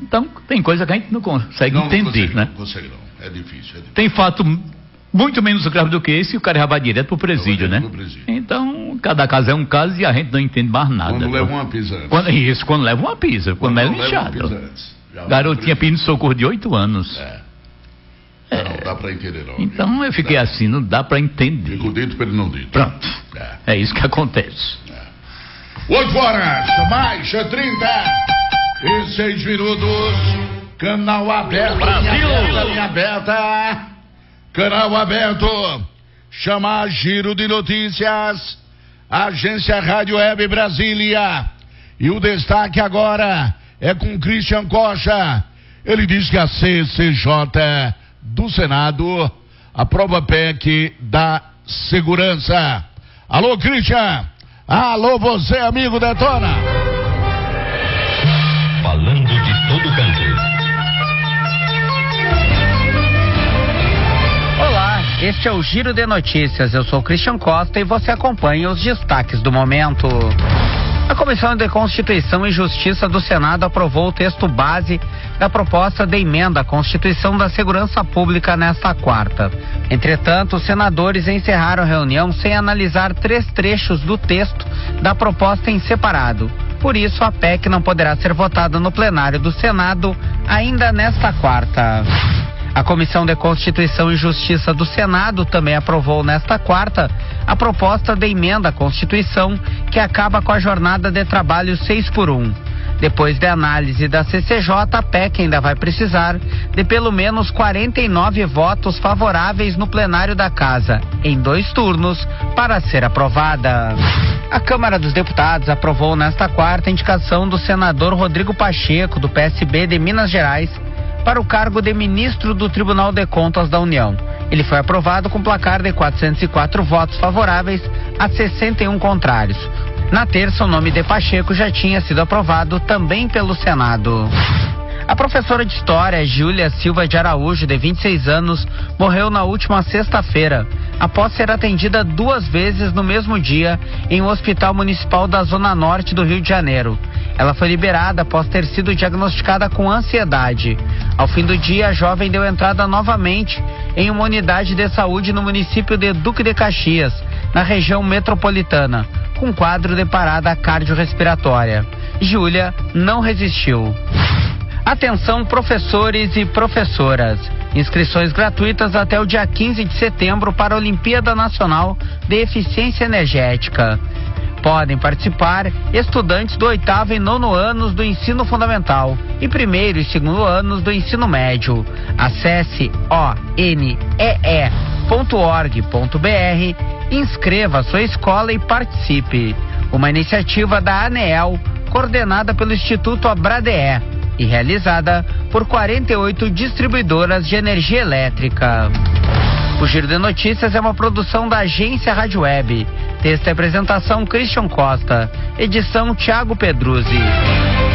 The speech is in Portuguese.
Então, tem coisa que a gente não consegue entender, né? Não consegue não, é difícil. Tem fato muito menos grave do que esse e o cara já vai direto pro presídio, né? Então, cada caso é um caso e a gente não entende mais nada. Quando leva uma pisa antes. Quando leva uma pisa, quando leva inchado. Garotinha pedindo socorro de 8 anos. Não dá pra entender não. Então eu fiquei assim, não dá pra entender. Fico dito pelo não dito. Pronto. É isso que acontece. 8 horas, mais 36 minutos. Canal aberto. Brasil! Linha aberta. Canal aberto. Chama Giro de Notícias. Agência Rádio Web Brasília. E o destaque agora é com Christian Cocha. Ele diz que a CCJ do Senado aprova PEC da segurança. Alô, Christian. Alô, você, amigo Detona. Falando de todo canto. Olá, este é o Giro de Notícias. Eu sou o Christian Costa e você acompanha os destaques do momento. A Comissão de Constituição e Justiça do Senado aprovou o texto base da proposta de emenda à Constituição da Segurança Pública nesta quarta. Entretanto, os senadores encerraram a reunião sem analisar 3 trechos do texto da proposta em separado. Por isso, a PEC não poderá ser votada no plenário do Senado ainda nesta quarta. A Comissão de Constituição e Justiça do Senado também aprovou nesta quarta a proposta de emenda à Constituição que acaba com a jornada de trabalho 6x1. Depois de análise da CCJ, a PEC ainda vai precisar de pelo menos 49 votos favoráveis no plenário da Casa, em 2 turnos, para ser aprovada. A Câmara dos Deputados aprovou nesta quarta a indicação do senador Rodrigo Pacheco, do PSB de Minas Gerais, para o cargo de ministro do Tribunal de Contas da União. Ele foi aprovado com placar de 404 votos favoráveis a 61 contrários. Na terça, o nome de Pacheco já tinha sido aprovado também pelo Senado. A professora de História, Júlia Silva de Araújo, de 26 anos, morreu na última sexta-feira, após ser atendida 2 vezes no mesmo dia em um hospital municipal da Zona Norte do Rio de Janeiro. Ela foi liberada após ter sido diagnosticada com ansiedade. Ao fim do dia, a jovem deu entrada novamente em uma unidade de saúde no município de Duque de Caxias, na região metropolitana, com quadro de parada cardiorrespiratória. Júlia não resistiu. Atenção, professores e professoras. Inscrições gratuitas até o dia 15 de setembro para a Olimpíada Nacional de Eficiência Energética. Podem participar estudantes do 8º e 9º anos do ensino fundamental e 1º e 2º anos do ensino médio. Acesse onee.org.br, inscreva a sua escola e participe. Uma iniciativa da ANEEL, coordenada pelo Instituto Abradeé e realizada por 48 distribuidoras de energia elétrica. O Giro de Notícias é uma produção da Agência Rádio Web. Texto e apresentação Christian Costa. Edição Thiago Pedruzzi.